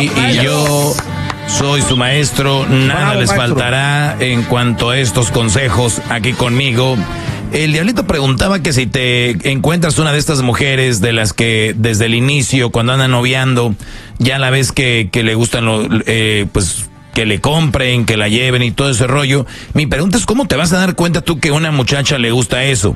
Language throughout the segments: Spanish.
Y yo soy su maestro, nada les faltará en cuanto a estos consejos aquí conmigo. El Diablito preguntaba que si te encuentras una de estas mujeres de las que desde el inicio, cuando andan noviando, ya la ves que le gustan pues que le compren, que la lleven y todo ese rollo. Mi pregunta es, ¿cómo te vas a dar cuenta tú que a una muchacha le gusta eso?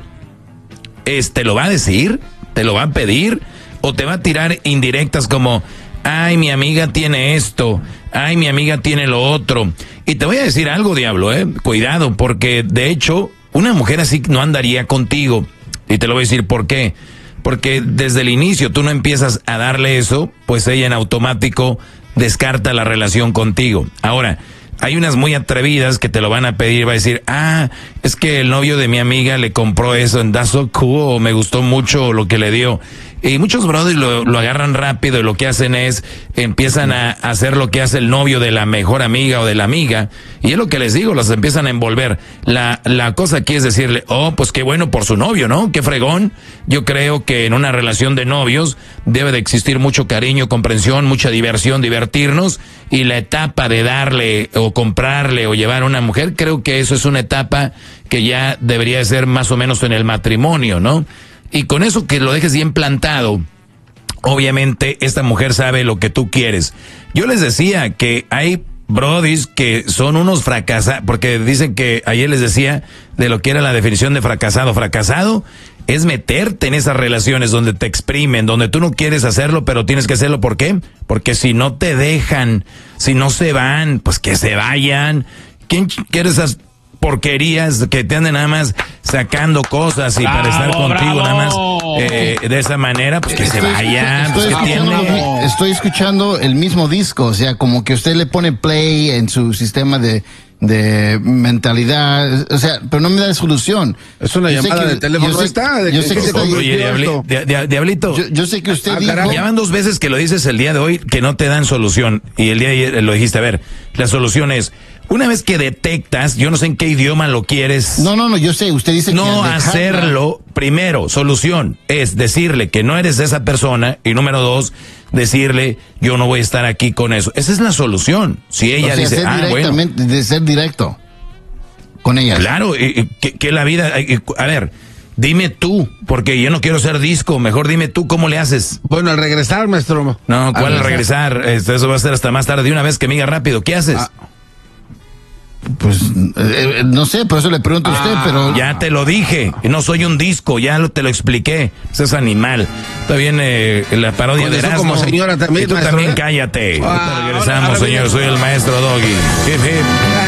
¿Te lo va a decir? ¿Te lo va a pedir? ¿O te va a tirar indirectas como, ay, mi amiga tiene esto, ay, mi amiga tiene lo otro? Y te voy a decir algo, Diablo, cuidado, porque de hecho, una mujer así no andaría contigo. Y te lo voy a decir por qué. Porque desde el inicio tú no empiezas a darle eso, pues ella en automático descarta la relación contigo. Ahora, hay unas muy atrevidas que te lo van a pedir, va a decir, es que el novio de mi amiga le compró eso en That's So Cool, o me gustó mucho lo que le dio. Y muchos brothers lo agarran rápido y lo que hacen es, empiezan a hacer lo que hace el novio de la mejor amiga o de la amiga, y es lo que les digo, los empiezan a envolver. La cosa aquí es decirle, pues qué bueno por su novio, ¿no? Qué fregón. Yo creo que en una relación de novios debe de existir mucho cariño, comprensión, mucha diversión, divertirnos, y la etapa de darle o comprarle o llevar a una mujer, creo que eso es una etapa que ya debería ser más o menos en el matrimonio, ¿no? Y con eso que lo dejes bien plantado, obviamente esta mujer sabe lo que tú quieres. Yo les decía que hay brodis que son unos fracasados, porque dicen que ayer les decía de lo que era la definición de fracasado. Fracasado es meterte en esas relaciones donde te exprimen, donde tú no quieres hacerlo, pero tienes que hacerlo. ¿Por qué? Porque si no te dejan, si no se van, pues que se vayan. ¿Quién quiere esas porquerías que te anden nada más sacando cosas y para estar contigo nada más de esa manera? Pues que se vayan. Estoy escuchando el mismo disco, o sea, como que usted le pone play en su sistema de mentalidad, o sea, pero no me da solución. Es una llamada de teléfono. Diablito, yo sé que usted dijo, ya van 2 veces que lo dices el día de hoy que no te dan solución, y el día de ayer lo dijiste. A ver, la solución es, una vez que detectas, yo no sé en qué idioma lo quieres. No, yo sé, usted dice no que hacerlo. Primero, solución es decirle que no eres de esa persona, y número 2, decirle, yo no voy a estar aquí con eso. Esa es la solución. Si ella dice, bueno, de ser directo con ella. Claro, que la vida, a ver, dime tú, porque yo no quiero ser disco, mejor dime tú cómo le haces. Bueno, al regresar, maestro. No, ¿cuál al regresar? Eso va a ser hasta más tarde. De una vez que me diga rápido, ¿qué haces? Pues no sé, por eso le pregunto a usted, pero ya te lo dije, no soy un disco, ya te lo expliqué. Ese es animal. Está bien la parodia de Erasmo. Como señora también, y tú maestro, también cállate. Regresamos, señor, soy el maestro Doggy.